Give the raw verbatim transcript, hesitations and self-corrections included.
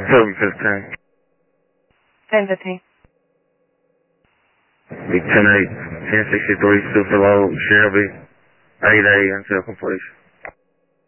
seven fifteen. ten fifteen. Big ten eight, ten sixty-three, super low, Shelby, eight A until completion.